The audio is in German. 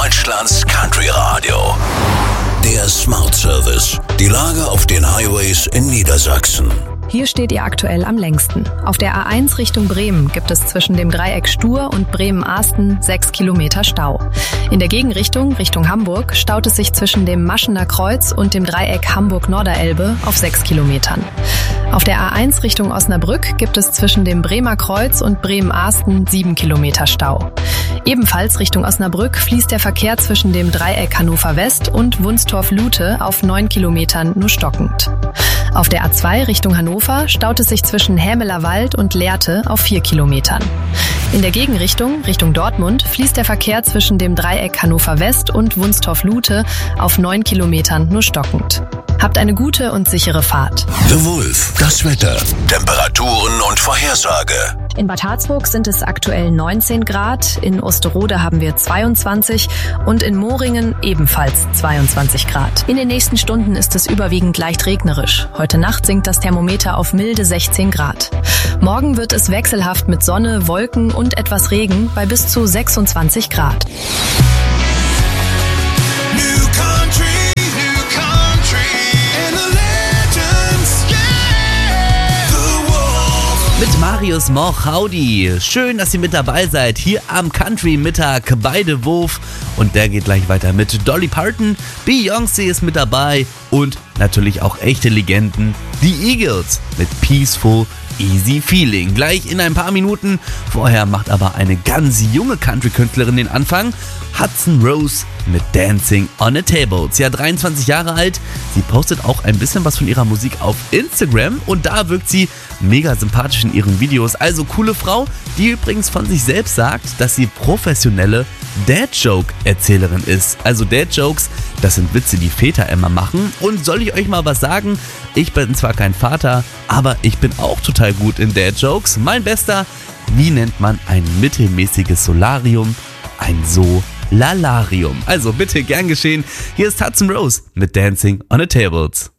Deutschlands Country Radio. Der Smart Service. Die Lage auf den Highways in Niedersachsen. Hier steht ihr aktuell am längsten. Auf der A1 Richtung Bremen gibt es zwischen dem Dreieck Stur und Bremen-Ahsten 6 Kilometer Stau. In der Gegenrichtung, Richtung Hamburg, staut es sich zwischen dem Maschener Kreuz und dem Dreieck Hamburg-Norderelbe auf 6 Kilometern. Auf der A1 Richtung Osnabrück gibt es zwischen dem Bremer Kreuz und Bremen-Ahsten 7 Kilometer Stau. Ebenfalls Richtung Osnabrück fließt der Verkehr zwischen dem Dreieck Hannover West und Wunstorf-Lute auf 9 Kilometern nur stockend. Auf der A2 Richtung Hannover staut es sich zwischen Hämeler Wald und Lehrte auf 4 Kilometern. In der Gegenrichtung, Richtung Dortmund, fließt der Verkehr zwischen dem Dreieck Hannover West und Wunstorf-Lute auf 9 Kilometern nur stockend. Habt eine gute und sichere Fahrt. The Wolf, das Wetter, Temperaturen und Vorhersage. In Bad Harzburg sind es aktuell 19 Grad, in Osterode haben wir 22 und in Moringen ebenfalls 22 Grad. In den nächsten Stunden ist es überwiegend leicht regnerisch. Heute Nacht sinkt das Thermometer auf milde 16 Grad. Morgen wird es wechselhaft mit Sonne, Wolken und etwas Regen bei bis zu 26 Grad. Mit Marius Moch, howdy. Schön, dass ihr mit dabei seid, hier am Country-Mittag bei The Wolf. Und der geht gleich weiter mit Dolly Parton, Beyoncé ist mit dabei und natürlich auch echte Legenden, die Eagles mit Peaceful Easy Feeling. Gleich in ein paar Minuten. Vorher macht aber eine ganz junge Country-Künstlerin den Anfang. Hudson Rose mit Dancing on a Table. Sie ist 23 Jahre alt. Sie postet auch ein bisschen was von ihrer Musik auf Instagram und da wirkt sie mega sympathisch in ihren Videos. Also coole Frau, die übrigens von sich selbst sagt, dass sie professionelle Dad-Joke-Erzählerin ist. Also Dad-Jokes, das sind Witze, die Väter immer machen. Und soll ich euch mal was sagen? Ich bin zwar kein Vater, aber ich bin auch total gut in Dad-Jokes. Mein Bester, wie nennt man ein mittelmäßiges Solarium? Ein Solalarium. Also bitte gern geschehen. Hier ist Hudson Rose mit Dancing on a Tables.